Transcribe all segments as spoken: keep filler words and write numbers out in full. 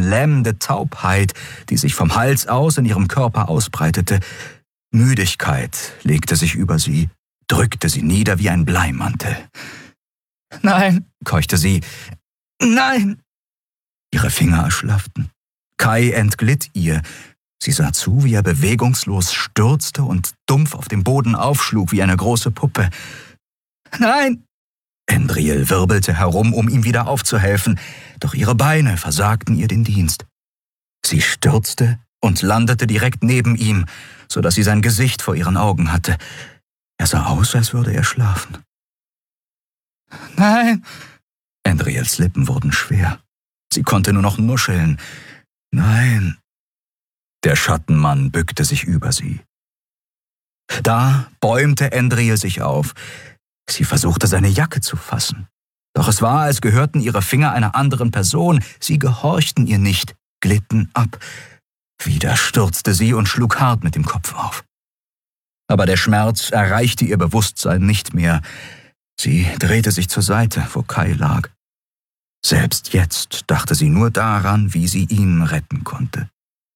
lähmende Taubheit, die sich vom Hals aus in ihrem Körper ausbreitete. Müdigkeit legte sich über sie, drückte sie nieder wie ein Bleimantel. »Nein«, keuchte sie, »nein!« Ihre Finger erschlafften. Kai entglitt ihr. Sie sah zu, wie er bewegungslos stürzte und dumpf auf dem Boden aufschlug wie eine große Puppe. »Nein!« Endril wirbelte herum, um ihm wieder aufzuhelfen, doch ihre Beine versagten ihr den Dienst. Sie stürzte und landete direkt neben ihm, so dass sie sein Gesicht vor ihren Augen hatte. Er sah aus, als würde er schlafen. »Nein!« Endrils Lippen wurden schwer. Sie konnte nur noch nuscheln. »Nein!« Der Schattenmann bückte sich über sie. Da bäumte Endril sich auf. Sie versuchte, seine Jacke zu fassen. Doch es war, als gehörten ihre Finger einer anderen Person. Sie gehorchten ihr nicht, glitten ab. Wieder stürzte sie und schlug hart mit dem Kopf auf. Aber der Schmerz erreichte ihr Bewusstsein nicht mehr. Sie drehte sich zur Seite, wo Kai lag. Selbst jetzt dachte sie nur daran, wie sie ihn retten konnte.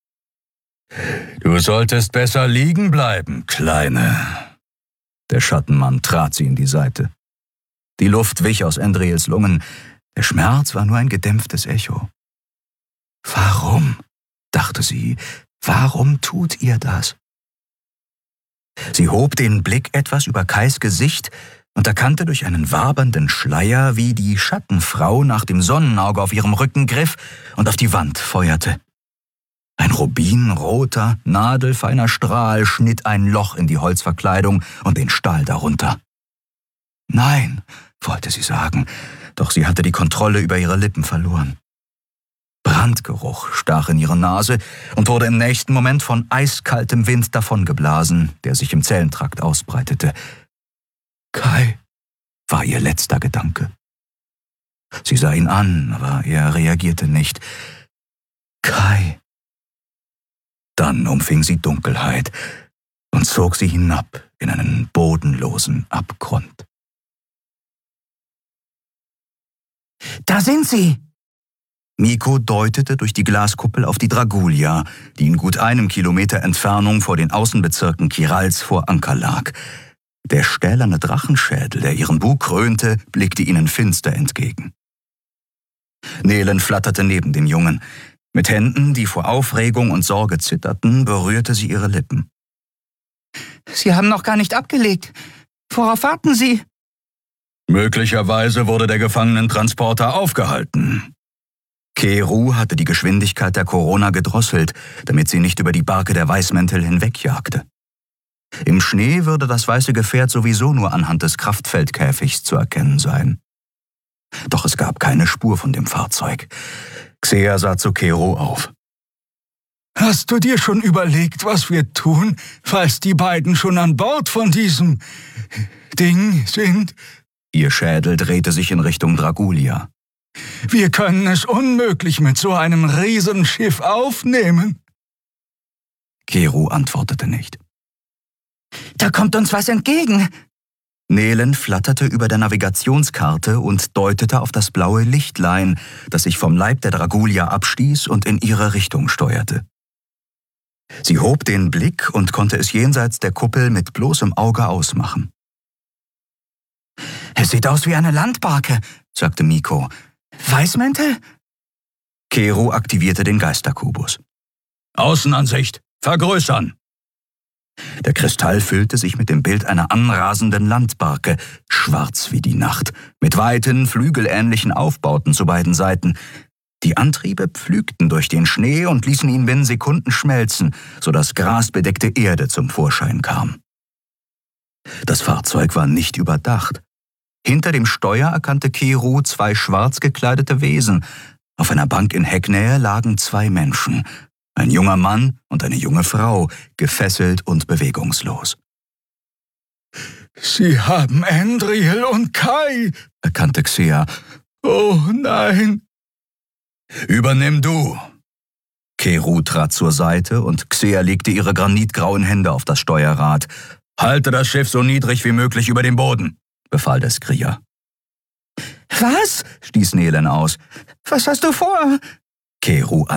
»Du solltest besser liegen bleiben, Kleine.« Der Schattenmann trat sie in die Seite. Die Luft wich aus Endrils Lungen. Der Schmerz war nur ein gedämpftes Echo. »Warum?«, dachte sie, »warum tut ihr das?« Sie hob den Blick etwas über Kais Gesicht und erkannte durch einen wabernden Schleier, wie die Schattenfrau nach dem Sonnenauge auf ihrem Rücken griff und auf die Wand feuerte. Ein rubinroter, nadelfeiner Strahl schnitt ein Loch in die Holzverkleidung und den Stahl darunter. »Nein«, wollte sie sagen, doch sie hatte die Kontrolle über ihre Lippen verloren. Brandgeruch stach in ihre Nase und wurde im nächsten Moment von eiskaltem Wind davongeblasen, der sich im Zellentrakt ausbreitete. »Kai«, war ihr letzter Gedanke. Sie sah ihn an, aber er reagierte nicht. »Kai«. Dann umfing sie Dunkelheit und zog sie hinab in einen bodenlosen Abgrund. »Da sind sie!« Mikko deutete durch die Glaskuppel auf die Dragulia, die in gut einem Kilometer Entfernung vor den Außenbezirken Kirals vor Anker lag. Der stählerne Drachenschädel, der ihren Bug krönte, blickte ihnen finster entgegen. Nelen flatterte neben dem Jungen. Mit Händen, die vor Aufregung und Sorge zitterten, berührte sie ihre Lippen. »Sie haben noch gar nicht abgelegt. Worauf warten Sie?« »Möglicherweise wurde der Gefangenentransporter aufgehalten.« Keru hatte die Geschwindigkeit der Corona gedrosselt, damit sie nicht über die Barke der Weißmäntel hinwegjagte. Im Schnee würde das weiße Gefährt sowieso nur anhand des Kraftfeldkäfigs zu erkennen sein. Doch es gab keine Spur von dem Fahrzeug. Xea sah zu Keru auf. »Hast du dir schon überlegt, was wir tun, falls die beiden schon an Bord von diesem Ding sind?« Ihr Schädel drehte sich in Richtung Dragulia. »Wir können es unmöglich mit so einem Riesenschiff aufnehmen.« Keru antwortete nicht. »Da kommt uns was entgegen!« Nelen flatterte über der Navigationskarte und deutete auf das blaue Lichtlein, das sich vom Leib der Dragulia abstieß und in ihre Richtung steuerte. Sie hob den Blick und konnte es jenseits der Kuppel mit bloßem Auge ausmachen. »Es sieht aus wie eine Landbarke«, sagte Mikko. »Weißmäntel?« Keru aktivierte den Geisterkubus. »Außenansicht, vergrößern!« Der Kristall füllte sich mit dem Bild einer anrasenden Landbarke, schwarz wie die Nacht, mit weiten, flügelähnlichen Aufbauten zu beiden Seiten. Die Antriebe pflügten durch den Schnee und ließen ihn binnen Sekunden schmelzen, sodass grasbedeckte Erde zum Vorschein kam. Das Fahrzeug war nicht überdacht. Hinter dem Steuer erkannte Keru zwei schwarz gekleidete Wesen. Auf einer Bank in Hecknähe lagen zwei Menschen. Ein junger Mann und eine junge Frau, gefesselt und bewegungslos. »Sie haben Endril und Kai«, erkannte Xea. »Oh nein!« »Übernimm du!« Keru trat zur Seite und Xea legte ihre granitgrauen Hände auf das Steuerrad. »Halte das Schiff so niedrig wie möglich über dem Boden«, befahl der Skrier. »Was?« stieß Nelen aus. »Was hast du vor?« Keru